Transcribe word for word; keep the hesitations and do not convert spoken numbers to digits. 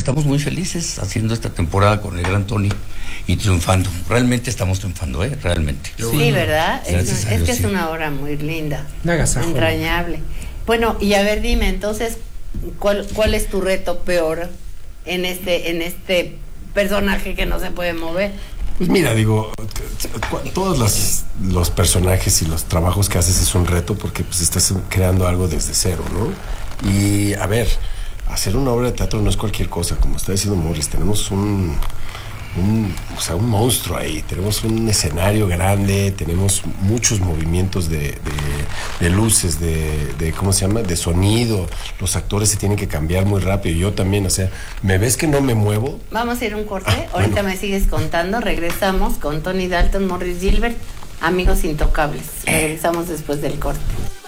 estamos muy felices haciendo esta temporada con el gran Tony y triunfando. Realmente estamos triunfando, ¿eh? Realmente. Sí, ¿verdad? Es, Gracias a es Dios, que es sí. una obra muy linda. Un agasajo. Entrañable. Bueno, y a ver, dime, entonces, ¿cuál, cuál es tu reto peor en este, en este personaje que no se puede mover? Pues mira, digo, todos los, los personajes y los trabajos que haces es un reto porque pues estás creando algo desde cero, ¿no? Y a ver, hacer una obra de teatro no es cualquier cosa, como está diciendo Morris, tenemos un, un, o sea, un monstruo ahí, tenemos un escenario grande, tenemos muchos movimientos de, de, de luces, de, de, ¿cómo se llama?, de sonido, los actores se tienen que cambiar muy rápido, yo también, o sea, ¿me ves que no me muevo? Vamos a ir a un corte, Ah, ahorita bueno. me sigues contando, regresamos con Tony Dalton, Morris Gilbert, Amigos Intocables, regresamos después del corte.